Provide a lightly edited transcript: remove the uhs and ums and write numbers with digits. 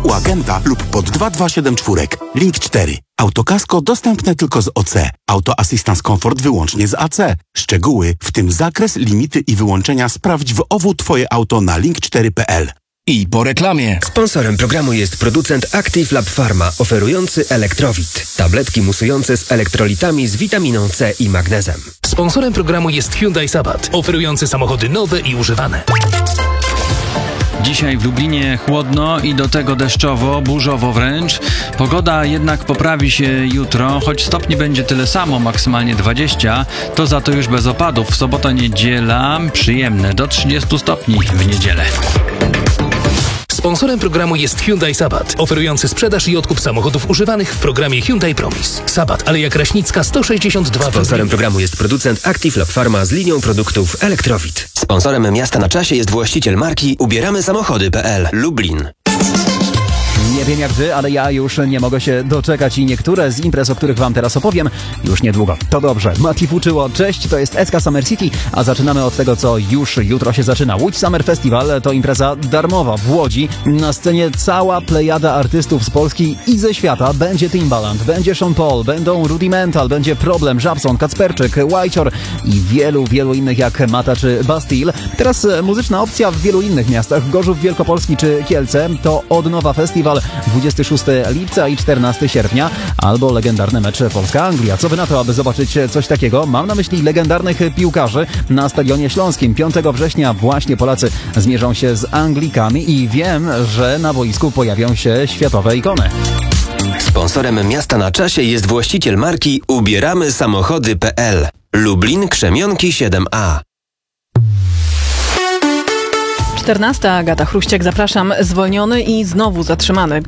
u agenta lub pod 2274. Link 4. Autokasko dostępne tylko z OC. Auto Assistance Comfort wyłącznie z AC. Szczegóły, w tym zakres, limity i wyłączenia sprawdź w OWU Twoje auto na link4.pl. I po reklamie. Sponsorem programu jest producent Active Lab Pharma, oferujący Elektrowit. Tabletki musujące z elektrolitami z witaminą C i magnezem. Sponsorem programu jest Hyundai Sabat, oferujący samochody nowe i używane. Dzisiaj w Lublinie chłodno i do tego deszczowo, burzowo wręcz. Pogoda jednak poprawi się jutro, choć stopni będzie tyle samo, maksymalnie 20, to za to już bez opadów. W sobotę, niedziela przyjemne, do 30 stopni w niedzielę. Sponsorem programu jest Hyundai Sabat, oferujący sprzedaż i odkup samochodów używanych w programie Hyundai Promise. Sabat, Aleja Kraśnicka 162. Sponsorem programu jest producent Active Lab Pharma z linią produktów Elektrowit. Sponsorem Miasta na Czasie jest właściciel marki ubieramysamochody.pl Lublin. Nie wiem jak wy, ale ja już nie mogę się doczekać i niektóre z imprez, o których wam teraz opowiem, już niedługo. To dobrze. Mati Fuczyło, cześć, to jest SK Summer City, a zaczynamy od tego, co już jutro się zaczyna. Łódź Summer Festival to impreza darmowa w Łodzi. Na scenie cała plejada artystów z Polski i ze świata. Będzie Timbaland, będzie Sean Paul, będą Rudimental, będzie Problem, Żabson, Kacperczyk, Łajcior i wielu innych jak Mata czy Bastille. Teraz muzyczna opcja w wielu innych miastach. Gorzów Wielkopolski czy Kielce to Odnowa Festival 26 lipca i 14 sierpnia, albo legendarny mecz Polska-Anglia. Co wy na to, aby zobaczyć coś takiego? Mam na myśli legendarnych piłkarzy na Stadionie Śląskim. 5 września właśnie Polacy zmierzą się z Anglikami i wiem, że na boisku pojawią się światowe ikony. Sponsorem Miasta na Czasie jest właściciel marki ubieramysamochody.pl Lublin, Krzemionki 7A. 14. Agata Chruściak, zapraszam. Zwolniony i znowu zatrzymany.